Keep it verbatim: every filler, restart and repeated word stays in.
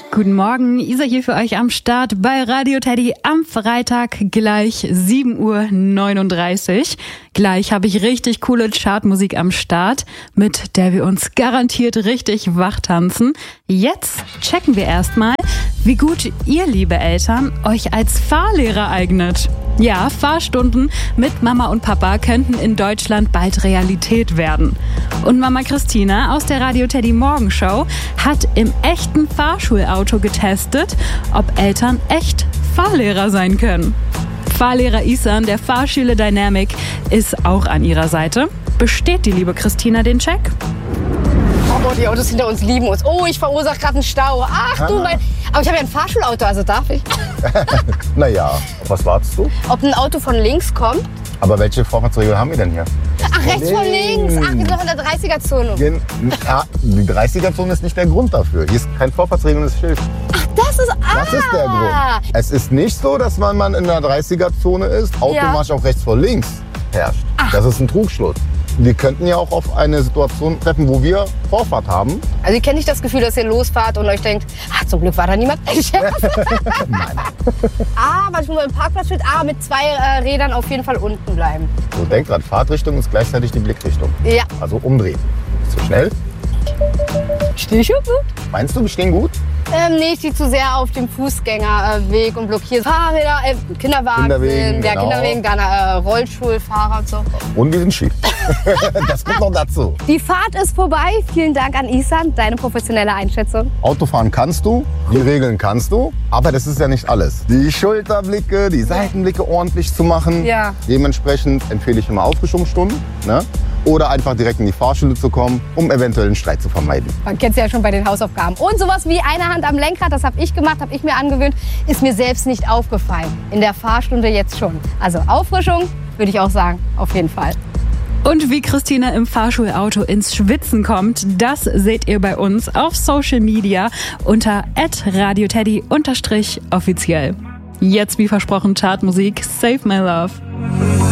Guten Morgen, Isa hier für euch am Start bei Radio Teddy am Freitag gleich sieben Uhr neununddreißig. Gleich habe ich richtig coole Chartmusik am Start, mit der wir uns garantiert richtig wach tanzen. Jetzt checken wir erstmal, wie gut ihr, liebe Eltern, euch als Fahrlehrer eignet. Ja, Fahrstunden mit Mama und Papa könnten in Deutschland bald Realität werden. Und Mama Christina aus der Radio Teddy Morgenshow hat im echten Fahrschulauto getestet, ob Eltern echt Fahrlehrer sein können. Fahrlehrer Isan der Fahrschule Dynamic ist auch an ihrer Seite. Besteht die liebe Christina den Check? Oh, die Autos hinter uns lieben uns. Oh, ich verursache gerade einen Stau. Ach du mein... Aber ich habe ja ein Fahrschulauto, also darf ich? Naja, was wartest du? Ob ein Auto von links kommt? Aber welche Vorfahrtsregeln haben wir denn hier? Ach, rechts von links. Ach, wir sind doch in der dreißiger-Zone. Ja, die dreißiger-Zone ist nicht der Grund dafür. Hier ist kein Vorfahrtsregelndes Schild. Ach, das ist... Ah. Das ist der Grund. Es ist nicht so, dass wenn man in der dreißiger-Zone ist, automatisch ja. auch rechts vor links herrscht. Ach. Das ist ein Trugschluss. Wir könnten ja auch auf eine Situation treffen, wo wir Vorfahrt haben. Also ihr kennt nicht das Gefühl, dass ihr losfahrt und euch denkt, ach, zum Glück war da niemand. Nein. Ah, manchmal im Parkplatz steht, ah, mit zwei äh, Rädern auf jeden Fall unten bleiben. So, denk dran, Fahrtrichtung ist gleichzeitig die Blickrichtung. Ja. Also umdrehen. Zu schnell? Stehe ich gut? Meinst du, wir stehen gut? Ähm, nee, ich stehe zu sehr auf dem Fußgängerweg und blockiere Fahrräder, äh, Kinderwagen, Kinderwegen, der genau. Kinderwegen, dann äh, Rollstuhlfahrer und so. Und wir sind schief. Das kommt noch dazu. Die Fahrt ist vorbei. Vielen Dank an Isan, deine professionelle Einschätzung. Autofahren kannst du, die Regeln kannst du, aber das ist ja nicht alles. Die Schulterblicke, die Seitenblicke ordentlich zu machen. Ja. Dementsprechend empfehle ich immer Auffrischungsstunden, ne? Oder einfach direkt in die Fahrschule zu kommen, um eventuell einen Streit zu vermeiden. Man kennt es ja schon bei den Hausaufgaben. Und sowas wie eine Hand am Lenkrad, das habe ich gemacht, habe ich mir angewöhnt, ist mir selbst nicht aufgefallen. In der Fahrstunde jetzt schon. Also Auffrischung würde ich auch sagen, auf jeden Fall. Und wie Christina im Fahrschulauto ins Schwitzen kommt, das seht ihr bei uns auf Social Media unter at radioteddy unterstrich offiziell. Jetzt wie versprochen Chartmusik, Save My Love.